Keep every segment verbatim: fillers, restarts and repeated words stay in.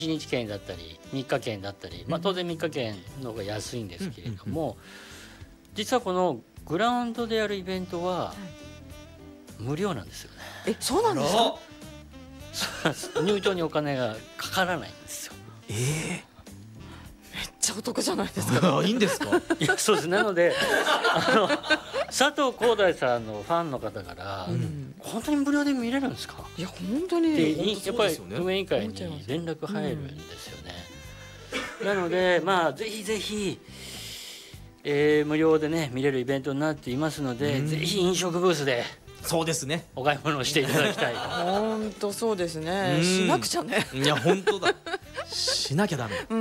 いちにち券だったりみっか券だったり、まあ、当然みっか券の方が安いんですけれども、実はこのグラウンドでやるイベントは無料なんですよね。 え、そうなんですか？ 入場にお金がかからないんですよ。 えー、 めっちゃお得じゃないですか。 いいんですか？ いや、そうです。なのであの佐藤浩大さんのファンの方から、うん、本当に無料で見れるんですか？ いや本当にでやっぱり運営委員会に連絡入るんですよね。うん、なのでまあぜひぜひ、えー、無料でね見れるイベントになっていますので、ぜひ飲食ブースでそうですねお買い物をしていただきたい。 本当そうですね。しなくちゃね。 いや本当だ。しなきゃダメ。 うん。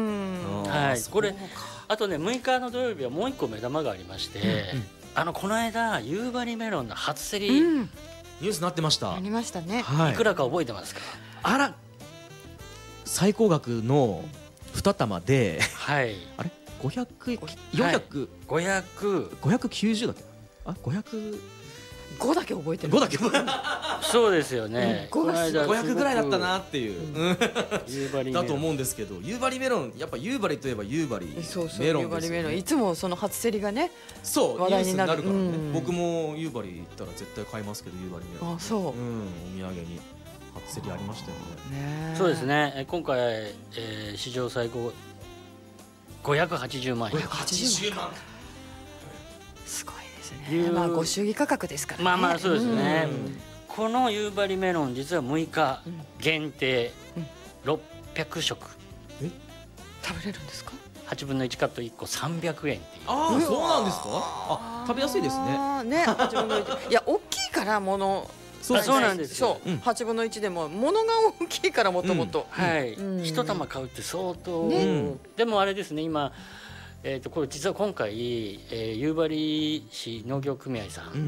はい。これあとねむいかの土曜日はもう一個目玉がありまして、うんうん、あのこの間夕張メロンの初競り、うん、 ニュースになってました。 ありましたね。 はい、いくらか覚えてますか？ あら、最高額のに玉で、はい、あれごひゃく、よんひゃく、 ごひゃく、 ごひゃくきゅうじゅうだっけ？あ、ごひゃくごだけ覚えてる。 ごだけ覚えてる。 そうですよね。 ごひゃくぐらいだったなっていうだと思うんですけど、夕張メロンやっぱ夕張といえば夕張メロンですよね。 いつもその初競りがね、 そう話題になるからね。僕も夕張行ったら絶対買いますけど、夕張メロン。 あ、そう。 うん、お土産に初競りありましたよね。そうですね。今回、えー、史上最高ごひゃくはちじゅうまんえん。 ごひゃくはちじゅうまん。 すごいですね。まあご祝儀価格ですからね。 まあまあそうですね。この夕張メロン実はむいか限定ろっぴゃくしょく。 え、食べれるんですか？ はちぶんのいちカットいっこさんびゃくえんっていう。 ああ、そうなんですか？あ、食べやすいですね。 ね、はちぶんのいち。いや、大きいからもの。 そうなんですよ。 そう、はちぶんのいちでも物が大きいからもともと。 はい。一玉買うって相当。でもあれですね、今。えー、とこれ実は今回、えー、夕張市農業組合さん、うんうん、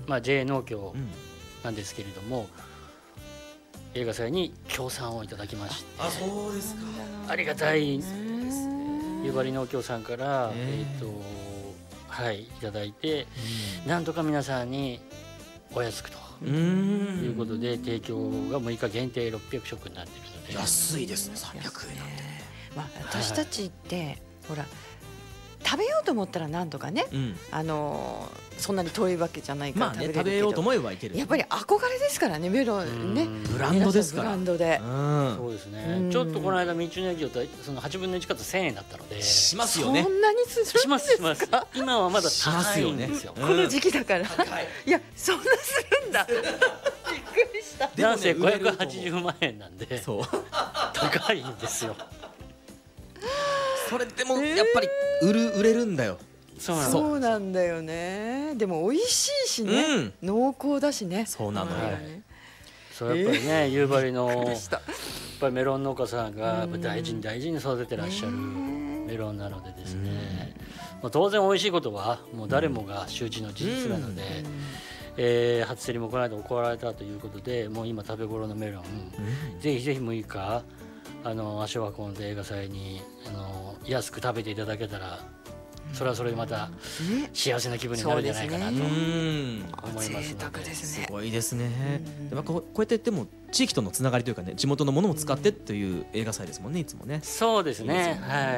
まあ、ジェー 農協なんですけれども、うん、映画祭に協賛をいただきまして、 あ、そうですか。 ありがたい夕張農協さんから、えーとはい、いただいて、うん、なんとか皆さんにお安くということで提供がむいか限定ろっぴゃくしょくになっているので、 安いですね。さんびゃくえんなんて、 まあ、私たちって、はい、ほら食べようと思ったらなんとかね、うん、あのー、そんなに遠いわけじゃないから食べれるけど、まあね、食べようと思えばいける。やっぱり憧れですからね、メロンね、 ブランドですから。 ブランドで、 そうですね。ちょっとこの間道の駅をそのはちぶんのいちカットせんえんだったので、 しますよね。 そんなにするんですか？ しますします。今はまだ高いんですよ。 この時期だから。いや、そんなするんだ。びっくりした。 なんせごひゃくはちじゅうまんえんなんで、そう高いんですよ。 それでもやっぱり売る売れるんだよ。 そうなんだよね。でも美味しいしね、うん、濃厚だしね。 そうなのよ。 そうやっぱりね、夕張のやっぱりメロン農家さんがやっぱ大事に大事に育ててらっしゃるメロンなのでですね、まあ、当然美味しいことはもう誰もが周知の事実なので、えー、初競りもこの間行われたということで、もう今食べ頃のメロン、うん、ぜひぜひむいかあの足を運んで映画祭にあの安く食べていただけたら、それはそれでまた幸せな気分になるんじゃないかなと思いますので、 すごいですね。でもこうやってでも地域とのつながりというかね、地元のものを使ってという映画祭ですもんね、いつもね。 そうですね、はい。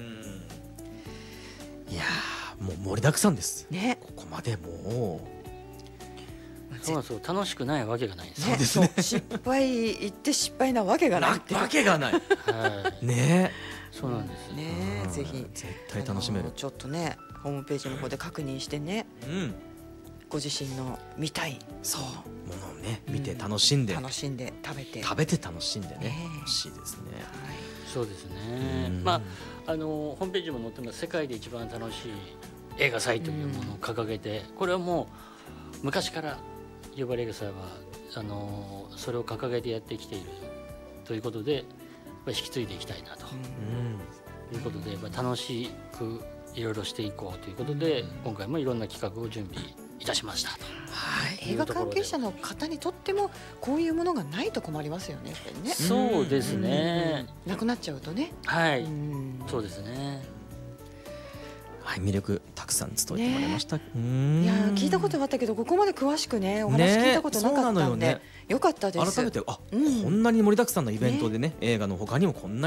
いやもう盛りだくさんですね。 ここまでもう。 そうそう、楽しくないわけがないんです。 そうですね。 失敗言って失敗なわけがない。 わけがない。ね。 そうなんですね。ぜひ絶対楽しめる。 ちょっとね、ホームページの方で確認してね。うん。ご自身の見たいそうものをね見て楽しんで楽しんで食べて食べて楽しんでね欲しいですね。 そうですね。まああのホームページも載ってます。世界で一番楽しい映画祭というものを掲げて、これはもう昔から夕張映画祭はあのそれを掲げてやってきているということで、引き継いでいきたいなということで、楽しくいろいろしていこうということで、今回もいろんな企画を準備いたしましたと。 はい、映画関係者の方にとってもこういうものがないと困りますよね、やっぱりね。 そうですね。 なくなっちゃうとね。 はい。そうですね。 はい、魅力たくさん伝えてもらいました。 いや聞いたことはあったけど、ここまで詳しくねお話聞いたことなかったんで、 よかったです。 改めてあ、うん、こんなに盛りだくさんなイベントでね、映画の他にもこんな